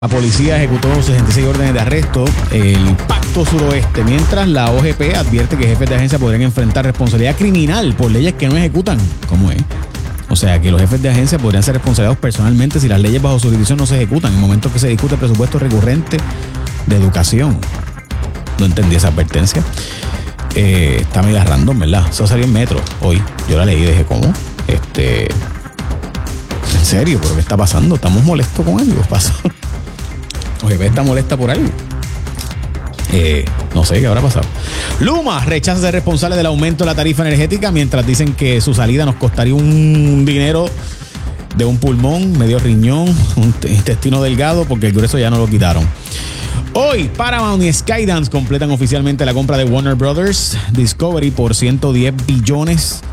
La policía ejecutó 66 órdenes de arresto en el Pacto Suroeste, mientras la OGP advierte que jefes de agencia podrían enfrentar responsabilidad criminal por leyes que no ejecutan. ¿Cómo es? O sea, que los jefes de agencia podrían ser responsabilizados personalmente si las leyes bajo su jurisdicción no se ejecutan en el momento que se discute el presupuesto recurrente de educación. No entendí esa advertencia. Está medio random, ¿verdad? Eso salió en Metro hoy. Yo la leí y dije, ¿cómo? ¿En serio? ¿Pero qué está pasando? ¿Estamos molestos con algo? ¿Pasó? OGP está molesta por algo. No sé qué habrá pasado. Luma rechaza ser responsable del aumento de la tarifa energética, mientras dicen que su salida nos costaría un dinero de un pulmón, medio riñón, un intestino delgado, porque el grueso ya no lo quitaron. Hoy, Paramount y Skydance completan oficialmente la compra de Warner Brothers Discovery por $110 billones.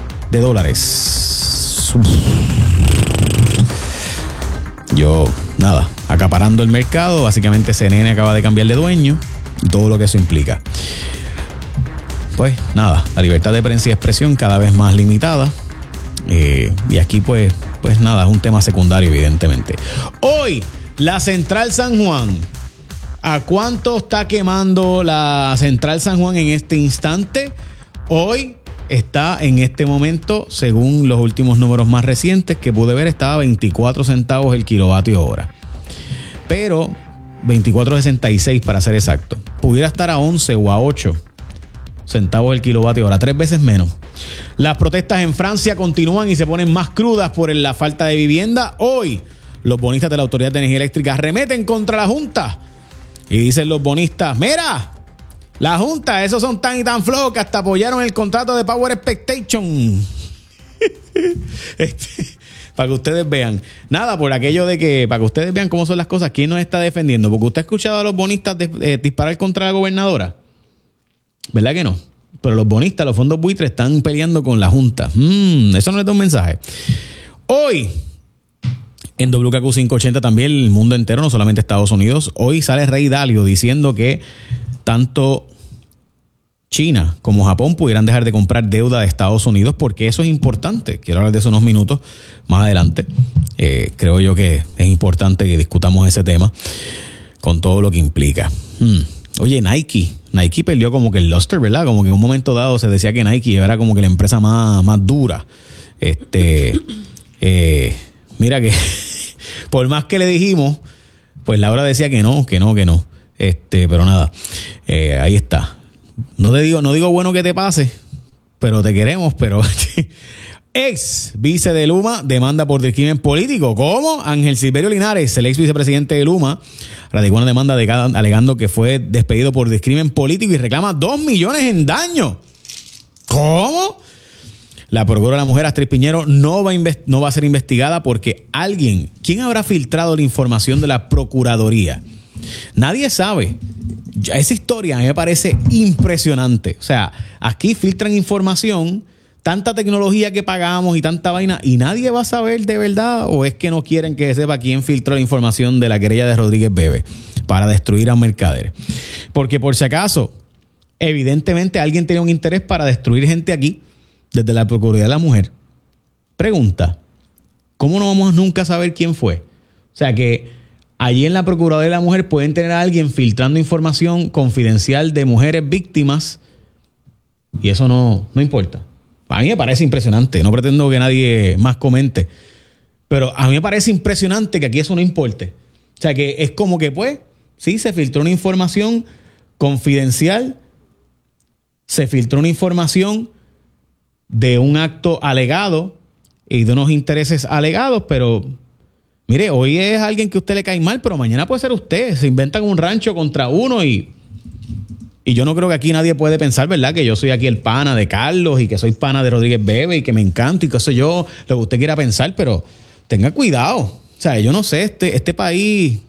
Nada, acaparando el mercado. Básicamente CNN acaba de cambiar de dueño y todo lo que eso implica. Pues nada, la libertad de prensa y expresión cada vez más limitada. Y aquí pues nada, es un tema secundario evidentemente. Hoy, la Central San Juan. ¿A cuánto está quemando la Central San Juan en este instante? Hoy está en este momento, según los últimos números más recientes que pude ver, estaba a 24 centavos el kilovatio hora. Pero 24.66 para ser exacto. Pudiera estar a 11 o a 8 centavos el kilovatio hora, 3 veces menos. Las protestas en Francia continúan y se ponen más crudas por la falta de vivienda. Hoy, los bonistas de la Autoridad de Energía Eléctrica arremeten contra la Junta. Y dicen los bonistas, mira, la Junta, esos son tan y tan flojos que hasta apoyaron el contrato de Power Expectation. Para que ustedes vean. Nada, por aquello de que, para que ustedes vean cómo son las cosas, ¿quién nos está defendiendo? Porque usted ha escuchado a los bonistas disparar contra la gobernadora. ¿Verdad que no? Pero los bonistas, los fondos buitres, están peleando con la Junta. Eso no les da un mensaje. Hoy, en WKQ 580 también, el mundo entero, no solamente Estados Unidos. Hoy sale Ray Dalio diciendo que tanto China como Japón pudieran dejar de comprar deuda de Estados Unidos, porque eso es importante. Quiero hablar de eso unos minutos más adelante. Creo yo que es importante que discutamos ese tema con todo lo que implica. Oye, Nike perdió como que el luster, ¿verdad? Como que en un momento dado se decía que Nike era como que la empresa más dura. Mira que por más que le dijimos, pues Laura decía que no. Pero nada, ahí está. No digo bueno que te pase, pero te queremos, pero ex vice de Luma demanda por discrimen político. ¿Cómo? Ángel Silverio Linares, el ex vicepresidente de Luma, radicó una demanda alegando que fue despedido por discrimen político y reclama $2 millones en daño. ¿Cómo? La procuradora de la mujer, Astrid Piñero, no va a ser investigada porque ¿quién habrá filtrado la información de la Procuraduría? Nadie sabe. Esa historia a mí me parece impresionante. O sea, aquí filtran información, tanta tecnología que pagamos y tanta vaina, y nadie va a saber de verdad, o es que no quieren que sepa quién filtró la información de la querella de Rodríguez Bebe para destruir a Mercader. Porque por si acaso, evidentemente alguien tenía un interés para destruir gente aquí desde la Procuraduría de la Mujer. Pregunta, ¿cómo no vamos nunca a saber quién fue? O sea que allí en la Procuraduría de la Mujer pueden tener a alguien filtrando información confidencial de mujeres víctimas y eso no importa. A mí me parece impresionante. No pretendo que nadie más comente, pero a mí me parece impresionante que aquí eso no importe. O sea que es como que pues, sí, se filtró una información confidencial, se filtró una información de un acto alegado y de unos intereses alegados, pero mire, hoy es alguien que a usted le cae mal, pero mañana puede ser usted. Se inventan un rancho contra uno y yo no creo que aquí nadie puede pensar, ¿verdad? Que yo soy aquí el pana de Carlos y que soy pana de Rodríguez Bebe y que me encanta y qué sé yo, lo que usted quiera pensar, pero tenga cuidado. O sea, yo no sé, este país,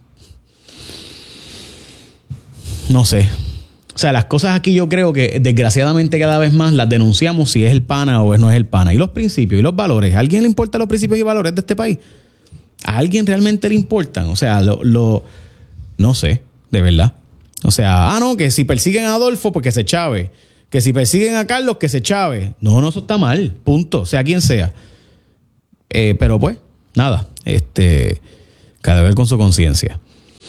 no sé. O sea, las cosas aquí yo creo que desgraciadamente cada vez más las denunciamos si es el pana o no es el pana. Y los principios y los valores. ¿A alguien le importan los principios y valores de este país? ¿A alguien realmente le importan? O sea, no sé, de verdad. O sea, no, que si persiguen a Adolfo, pues que se chave. Que si persiguen a Carlos, que se chave. No, eso está mal, punto, sea quien sea. Pero pues, nada, cada vez con su conciencia.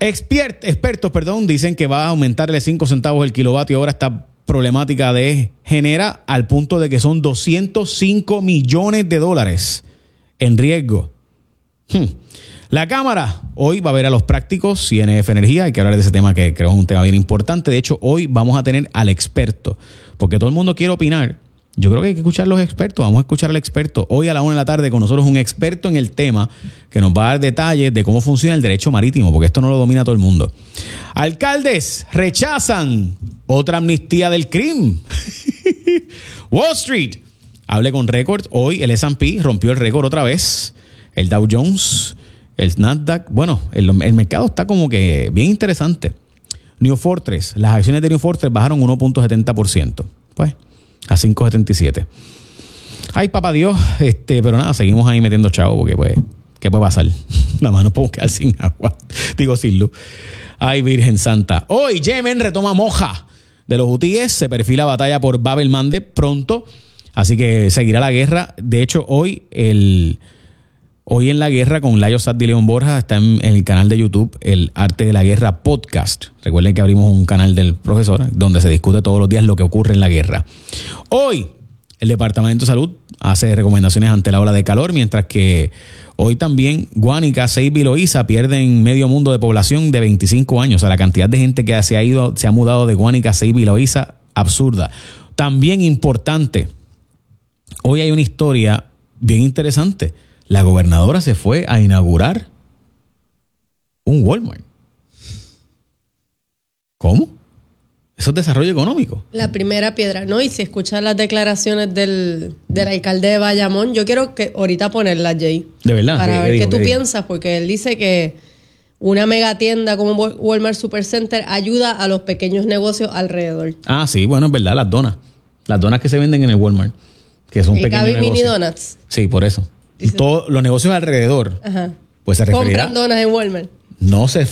Expertos, dicen que va a aumentarle 5 centavos el kilovatio hora esta problemática de genera al punto de que son $205 millones en riesgo. La Cámara hoy va a ver a los prácticos CNF Energía. Hay que hablar de ese tema que creo es un tema bien importante. De hecho, hoy vamos a tener al experto, porque todo el mundo quiere opinar. Yo creo que hay que escuchar a los expertos. Vamos a escuchar al experto. Hoy a la 1 de la tarde con nosotros un experto en el tema que nos va a dar detalles de cómo funciona el derecho marítimo, porque esto no lo domina todo el mundo. Alcaldes rechazan otra amnistía del crimen. Wall Street. Hable con récord. Hoy el S&P rompió el récord otra vez. El Dow Jones, el Nasdaq. Bueno, el mercado está como que bien interesante. New Fortress. Las acciones de New Fortress bajaron 1.70%. Pues a 5.77. Ay, papá Dios, pero nada, seguimos ahí metiendo chavo porque pues, ¿qué puede pasar? Nada más nos podemos quedar sin agua. Digo, sin luz. Ay, Virgen Santa. Hoy Yemen retoma moja de los hutíes. Se perfila batalla por Bab el Mandeb pronto. Así que seguirá la guerra. De hecho, hoy en la guerra con Layo Sad y León Borja está en el canal de YouTube El Arte de la Guerra Podcast. Recuerden que abrimos un canal del profesor donde se discute todos los días lo que ocurre en la guerra. Hoy el Departamento de Salud hace recomendaciones ante la ola de calor, mientras que hoy también Guánica, Ceiba y Loíza pierden medio mundo de población de 25 años. O sea, la cantidad de gente que se ha mudado de Guánica, Ceiba y Loíza, absurda. También importante, hoy hay una historia bien interesante. La gobernadora se fue a inaugurar un Walmart. ¿Cómo? Eso es desarrollo económico. La primera piedra, ¿no? Y si escuchas las declaraciones del alcalde de Bayamón, yo quiero que ahorita ponerlas, Jay. De verdad. Para ver qué tú piensas, porque él dice que una mega tienda como Walmart Supercenter ayuda a los pequeños negocios alrededor. Ah, sí, bueno, es verdad, las donas. Las donas que se venden en el Walmart, que son pequeños negocios. Mini Donuts. Sí, por eso. Y todos los negocios alrededor, ajá, pues se referirá. Compran donas en Walmart. No se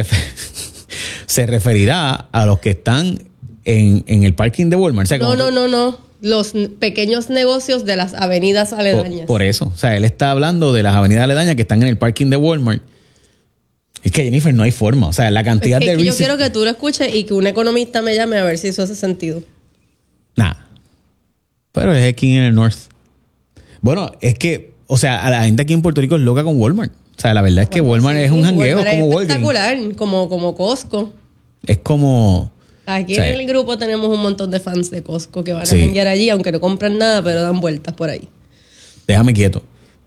referirá a los que están en el parking de Walmart. O sea, no. Los pequeños negocios de las avenidas aledañas. Por eso. O sea, él está hablando de las avenidas aledañas que están en el parking de Walmart. Es que, Jennifer, no hay forma. O sea, la cantidad de... Yo quiero que tú lo escuches y que un economista me llame a ver si eso hace sentido. Nada. Pero es aquí en el North. Bueno, es que... O sea, a la gente aquí en Puerto Rico es loca con Walmart. O sea, la verdad es que Walmart es un jangueo, Walmart como Walgreens. Espectacular, como Costco. Es como... Aquí en el grupo tenemos un montón de fans de Costco que van a janguear allí, aunque no compran nada, pero dan vueltas por ahí. Déjame quieto.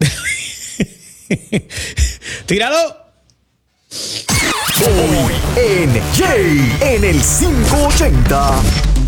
¡Tíralo! Hoy en Jay en el 580.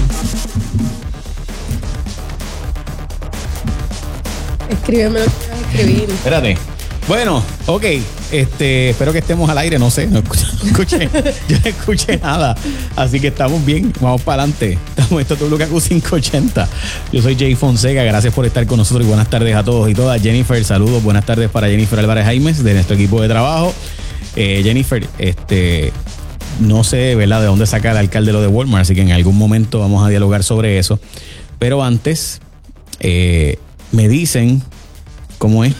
Escríbeme lo que quieras escribir. Espérate. Bueno, ok. Espero que estemos al aire. No sé, no escuché. Yo no escuché nada. Así que estamos bien. Vamos para adelante. Esto es WKQ 580. Yo soy Jay Fonseca. Gracias por estar con nosotros y buenas tardes a todos y todas. Jennifer, saludos. Buenas tardes para Jennifer Álvarez Jaimes de nuestro equipo de trabajo. Jennifer, no sé, ¿verdad?, de dónde saca el alcalde lo de Walmart. Así que en algún momento vamos a dialogar sobre eso. Pero antes, me dicen, ¿cómo es?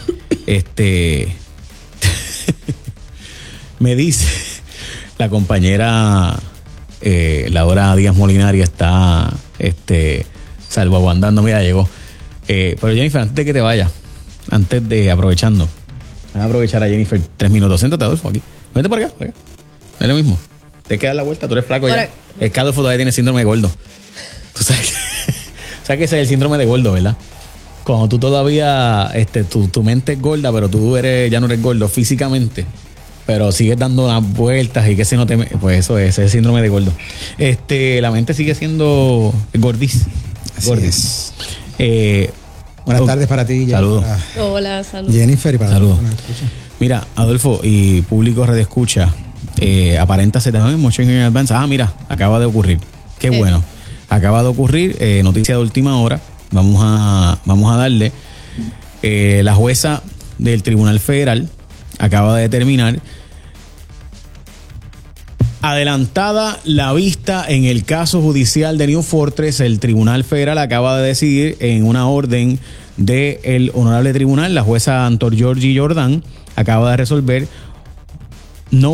Me dice la compañera Laura Díaz Molinari está salvaguardando. Mira, llegó. Pero Jennifer, antes de que te vayas, aprovechando, van a aprovechar a Jennifer 3 minutos. Siéntate, Adolfo, aquí. Vete por acá. Es lo mismo. Te queda la vuelta, tú eres flaco ya. Es que Adolfo todavía tiene síndrome de gordo. Tú sabes que ese es el síndrome de gordo, ¿verdad? Cuando tú todavía, tu mente es gorda, pero tú ya no eres gordo físicamente, pero sigues dando unas vueltas y que si no te... Pues eso es el síndrome de gordo. La mente sigue siendo gordis. Gordis. Buenas tardes para ti. Saludos. Hola, saludos. Jennifer y para saludos. Mira, Adolfo y público Radio Escucha, aparenta se te da mucho en advance. Ah, mira, acaba de ocurrir. Qué bueno. Acaba de ocurrir, noticia de última hora. Vamos a darle. La jueza del Tribunal Federal acaba de determinar adelantada la vista en el caso judicial de New Fortress. El Tribunal Federal acaba de decidir en una orden del Honorable Tribunal. La jueza Antor Georgi Jordan acaba de resolver